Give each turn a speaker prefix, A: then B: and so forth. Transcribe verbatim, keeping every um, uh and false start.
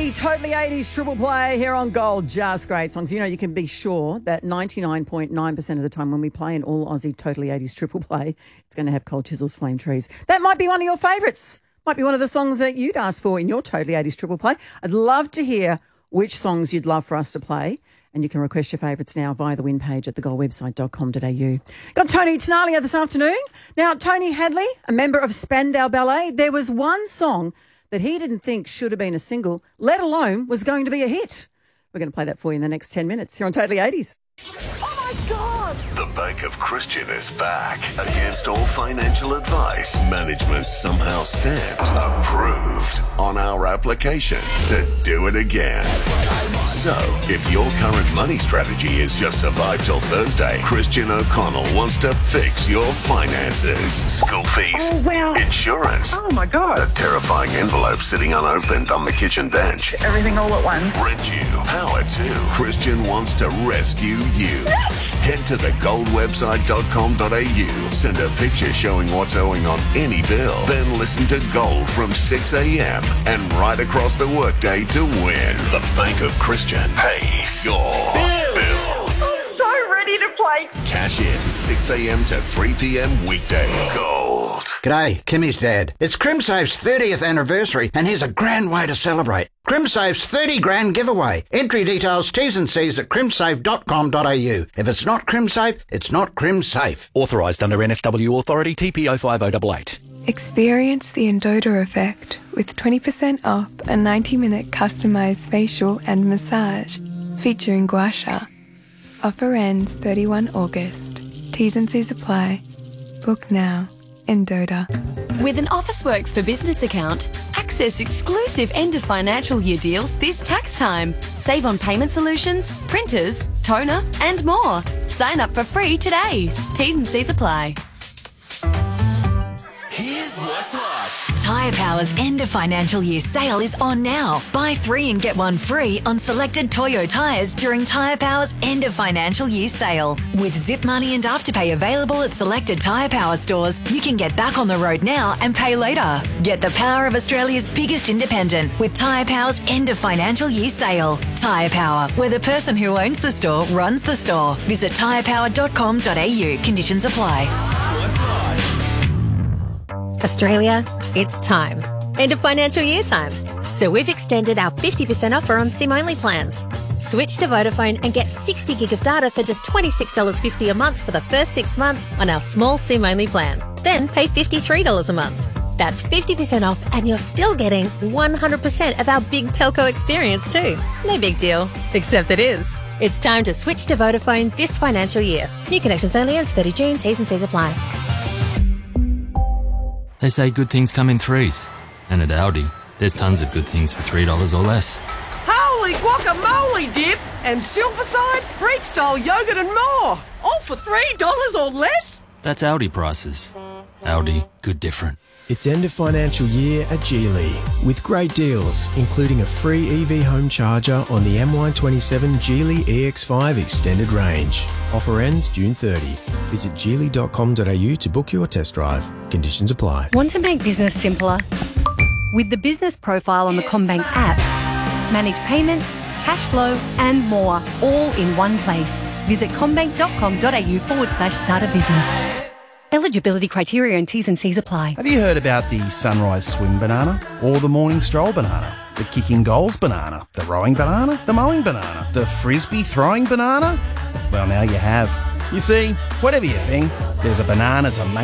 A: The Totally eighties triple play here on Gold. Just great songs. You know, you can be sure that ninety-nine point nine percent of the time when we play an all Aussie Totally eighties triple play, it's going to have Cold Chisel's Flame Trees. That might be one of your favourites. Might be one of the songs that you'd ask for in your Totally eighties triple play. I'd love to hear which songs you'd love for us to play. And you can request your favourites now via the win page at the gold website dot com dot a u. Got Tony Tenalia this afternoon. Now, Tony Hadley, a member of Spandau Ballet, there was one song that he didn't think should have been a single, let alone was going to be a hit. We're going to play that for you in the next ten minutes here on Totally eighties.
B: Oh, my God!
C: The Bank of Christian is back. Against all financial advice, management somehow stamped approved on our application to do it again. So, if your current money strategy is just survive till Thursday, Christian O'Connell wants to fix your finances. School fees,
B: Oh, wow.
C: insurance,
B: Oh, my God.
C: a terrifying envelope sitting unopened on the kitchen bench,
B: Everything all at once.
C: rent you, power two. Christian wants to rescue you. Head to the gold website dot com dot a u. Send a picture showing what's owing on any bill. Then listen to Gold from six a.m. and right across the workday to win. The Bank of Christian pays your bills.
B: I'm so ready to play.
C: Cash in six a.m. to three p.m. weekdays. Gold.
D: G'day, Kimmy's dad. It's CrimSafe's thirtieth anniversary, and here's a grand way to celebrate. CrimSafe's thirty grand giveaway. Entry details, T's and C's at crimsafe dot com dot a u. If it's not CrimSafe, it's not CrimSafe.
E: Authorised under N S W Authority T P O five oh eight eight.
F: Experience the Endota effect with twenty percent off a ninety minute customised facial and massage featuring gua sha. Offer ends thirty-first August. T's and C's apply. Book now. Endota.
G: With an Officeworks for Business account, access exclusive end of financial year deals this tax time. Save on payment solutions, printers, toner, and more. Sign up for free today. T's and C's apply.
H: Here's what's hot.
I: Tyre Power's end of financial year sale is on now. Buy three and get one free on selected Toyo tyres during Tyre Power's end of financial year sale. With Zip Money and Afterpay available at selected Tyre Power stores, you can get back on the road now and pay later. Get the power of Australia's biggest independent with Tyre Power's end of financial year sale. Tyre Power, where the person who owns the store runs the store. Visit tyre power dot com dot a u. Conditions apply.
H: What's hot?
J: Australia, it's time. End of financial year time. So we've extended our fifty percent offer on SIM-only plans. Switch to Vodafone and get sixty gig of data for just twenty-six dollars fifty a month for the first six months on our small SIM-only plan. Then pay fifty-three dollars a month. That's fifty percent off and you're still getting one hundred percent of our big telco experience too. No big deal, except it is. It's time to switch to Vodafone this financial year. New connections only ends thirtieth of June. T's and C's apply.
K: They say good things come in threes. And at Audi, there's tons of good things for three dollars or less.
L: Holy guacamole dip and Silverside, Greek-style yogurt and more. All for three dollars or less?
K: That's Audi prices. Audi, good different.
M: It's end of financial year at Geely with great deals, including a free E V home charger on the M Y twenty-seven Geely E X five extended range. Offer ends June thirtieth. Visit geely dot com dot a u to book your test drive. Conditions apply.
N: Want to make business simpler? With the business profile on the CommBank app, manage payments, cash flow and more, all in one place. Visit commbank dot com dot a u forward slash start a business. Eligibility criteria and T's and C's apply.
O: Have you heard about the sunrise swim banana? Or the morning stroll banana? The kicking goals banana? The rowing banana? The mowing banana? The frisbee throwing banana? Well, now you have. You see, whatever you think, there's a banana to make